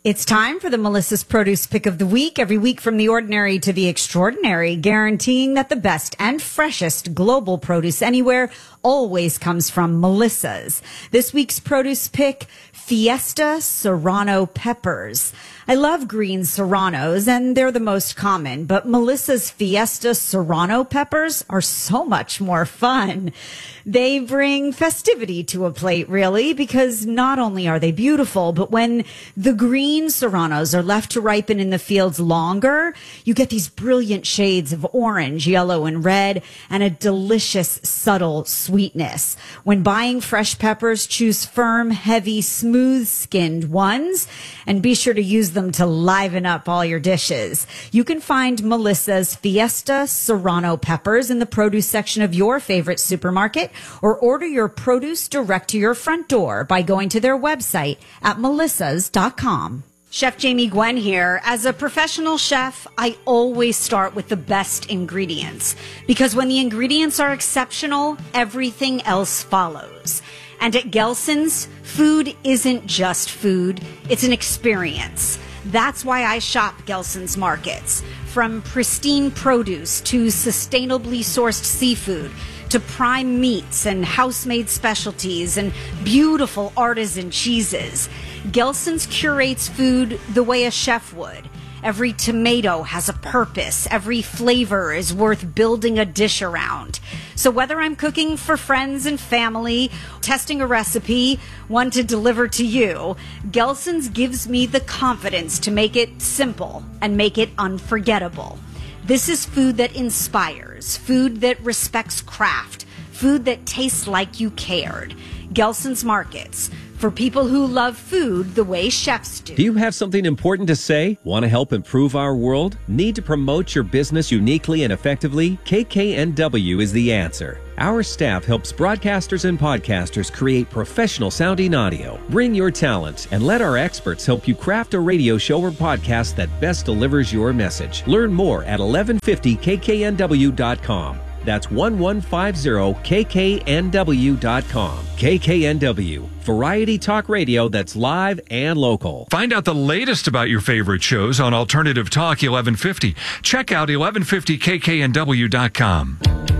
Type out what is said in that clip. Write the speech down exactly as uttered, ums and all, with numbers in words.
It's time for the Melissa's Produce Pick of the Week. Every week from the ordinary to the extraordinary, guaranteeing that the best and freshest global produce anywhere always comes from Melissa's. This week's produce pick, Fiesta Serrano peppers. I love green serranos, and they're the most common, but Melissa's Fiesta Serrano peppers are so much more fun. They bring festivity to a plate, really, because not only are they beautiful, but when the green serranos are left to ripen in the fields longer, you get these brilliant shades of orange, yellow, and red, and a delicious, subtle sweetness. When buying fresh peppers, choose firm, heavy, smooth-skinned ones, and be sure to use them to liven up all your dishes. You can find Melissa's Fiesta Serrano peppers in the produce section of your favorite supermarket, or order your produce direct to your front door by going to their website at melissas dot com. Chef Jamie Gwen here. As a professional chef, I always start with the best ingredients, because when the ingredients are exceptional, everything else follows. And at Gelson's, food isn't just food, it's an experience. That's why I shop Gelson's Markets. From pristine produce to sustainably sourced seafood, to prime meats and house-made specialties and beautiful artisan cheeses, Gelson's curates food the way a chef would. Every tomato has a purpose. Every flavor is worth building a dish around. So whether I'm cooking for friends and family, testing a recipe, one to deliver to you, Gelson's gives me the confidence to make it simple and make it unforgettable. This is food that inspires, food that respects craft, food that tastes like you cared. Gelson's Markets, for people who love food the way chefs do. Do you have something important to say? Want to help improve our world? Need to promote your business uniquely and effectively? K K N W is the answer. Our staff helps broadcasters and podcasters create professional sounding audio. Bring your talent and let our experts help you craft a radio show or podcast that best delivers your message. Learn more at eleven fifty K K N W dot com. That's eleven fifty K K N W dot com. K K N W, variety talk radio that's live and local. Find out the latest about your favorite shows on Alternative Talk eleven fifty. Check out eleven fifty K K N W dot com.